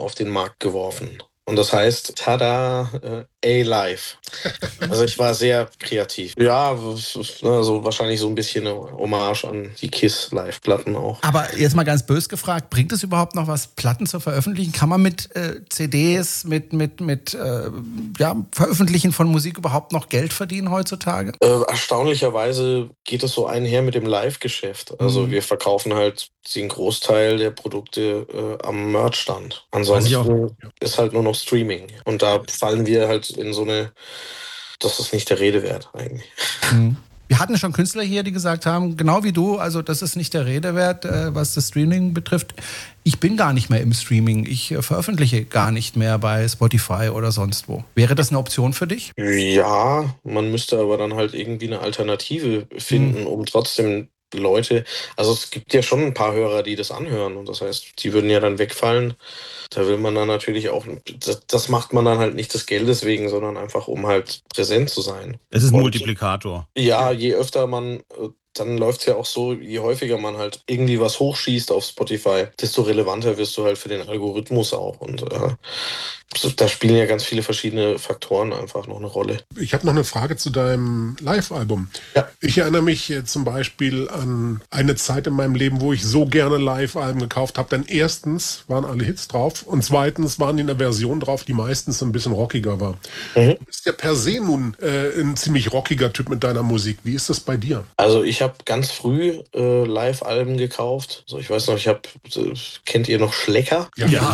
auf den Markt geworfen. Und das heißt, tada, A-Live. Also ich war sehr kreativ. Ja, also wahrscheinlich so ein bisschen eine Hommage an die KISS-Live-Platten auch. Aber jetzt mal ganz bös gefragt, bringt es überhaupt noch was, Platten zu veröffentlichen? Kann man mit CDs, mit Veröffentlichen von Musik überhaupt noch Geld verdienen heutzutage? Erstaunlicherweise geht es so einher mit dem Live-Geschäft. Also wir verkaufen halt den Großteil der Produkte am Merch-Stand. Ansonsten ist halt nur noch Streaming. Und da fallen wir halt in so eine, das ist nicht der Rede wert eigentlich. Wir hatten schon Künstler hier, die gesagt haben, genau wie du, also das ist nicht der Rede wert, was das Streaming betrifft. Ich bin gar nicht mehr im Streaming. Ich veröffentliche gar nicht mehr bei Spotify oder sonst wo. Wäre das eine Option für dich? Ja, man müsste aber dann halt irgendwie eine Alternative finden, um trotzdem Leute, also es gibt ja schon ein paar Hörer, die das anhören und das heißt, die würden ja dann wegfallen. Da will man dann natürlich auch, das macht man dann halt nicht des Geldes wegen, sondern einfach, um halt präsent zu sein. Es ist ein Multiplikator. Ja, je öfter man, dann läuft es ja auch so, je häufiger man halt irgendwie was hochschießt auf Spotify, desto relevanter wirst du halt für den Algorithmus auch. Und da spielen ja ganz viele verschiedene Faktoren einfach noch eine Rolle. Ich habe noch eine Frage zu deinem Live-Album. Ja. Ich erinnere mich zum Beispiel an eine Zeit in meinem Leben, wo ich so gerne Live-Alben gekauft habe. Denn erstens waren alle Hits drauf und zweitens waren die in einer Version drauf, die meistens ein bisschen rockiger war. Du bist ja per se nun ein ziemlich rockiger Typ mit deiner Musik. Wie ist das bei dir? Also ich habe ganz früh Live-Alben gekauft. Also ich weiß noch, kennt ihr noch Schlecker?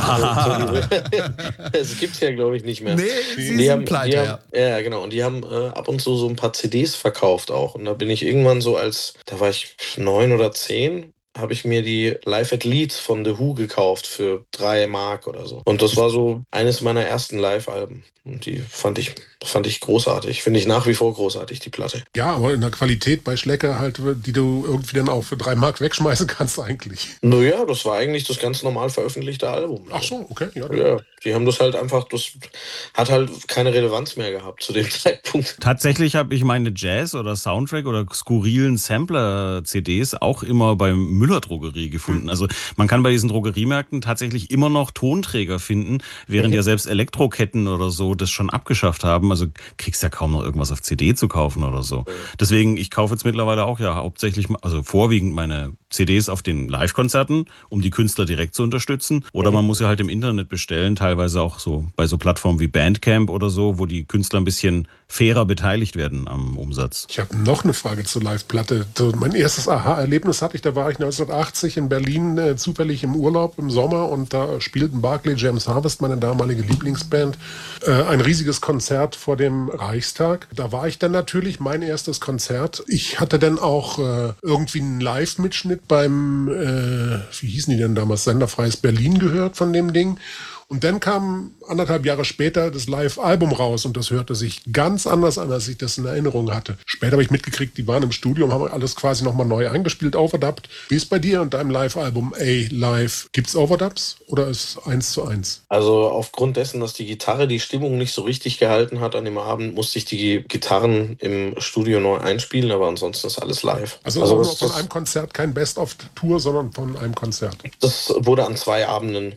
Ja. Das gibt's ja, glaube ich, nicht mehr. Nee, sie sind pleite, ja, genau. Und die haben ab und zu so ein paar CDs verkauft auch. Und da bin ich irgendwann so da war ich 9 oder 10, habe ich mir die Live at Leeds von The Who gekauft für 3 Mark oder so. Und das war so eines meiner ersten Live-Alben. Und die fand ich großartig. Finde ich nach wie vor großartig, die Platte. Ja, aber in der Qualität bei Schlecker halt, die du irgendwie dann auch für 3 Mark wegschmeißen kannst eigentlich. Naja, das war eigentlich das ganz normal veröffentlichte Album. Ach so, okay. Ja, die haben das halt einfach, das hat halt keine Relevanz mehr gehabt zu dem Zeitpunkt. Tatsächlich habe ich meine Jazz- oder Soundtrack- oder skurrilen Sampler-CDs auch immer beim Müller-Drogerie gefunden. Also man kann bei diesen Drogeriemärkten tatsächlich immer noch Tonträger finden, während ja selbst Elektroketten oder so das schon abgeschafft haben. Also kriegst ja kaum noch irgendwas auf CD zu kaufen oder so. Deswegen, ich kaufe jetzt mittlerweile auch hauptsächlich, also vorwiegend meine CDs auf den Live-Konzerten, um die Künstler direkt zu unterstützen. Oder man muss ja halt im Internet bestellen, teilweise auch so bei so Plattformen wie Bandcamp oder so, wo die Künstler ein bisschen fairer beteiligt werden am Umsatz. Ich habe noch eine Frage zur Live-Platte. Mein erstes Aha-Erlebnis hatte ich, da war ich 1980 in Berlin zufällig im Urlaub im Sommer und da spielten Barclay James Harvest, meine damalige Lieblingsband, ein riesiges Konzert vor dem Reichstag. Da war ich dann natürlich, mein erstes Konzert. Ich hatte dann auch irgendwie einen Live-Mitschnitt beim, wie hießen die denn damals, Senderfreies Berlin gehört von dem Ding. Und dann kam 1,5 Jahre später das Live-Album raus und das hörte sich ganz anders an, als ich das in Erinnerung hatte. Später habe ich mitgekriegt, die waren im Studio und haben alles quasi nochmal neu eingespielt, overdubbt. Wie ist bei dir und deinem Live-Album A-Live? Gibt's Overdubs oder ist es 1:1? Also aufgrund dessen, dass die Gitarre die Stimmung nicht so richtig gehalten hat an dem Abend, musste ich die Gitarren im Studio neu einspielen, aber ansonsten ist alles live. Also von einem Konzert kein Best-of-Tour, sondern von einem Konzert. Das wurde an 2 Abenden,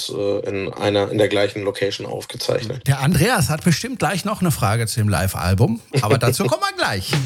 in der gleichen Location aufgezeichnet. Der Andreas hat bestimmt gleich noch eine Frage zu dem Live-Album, aber dazu kommen wir gleich.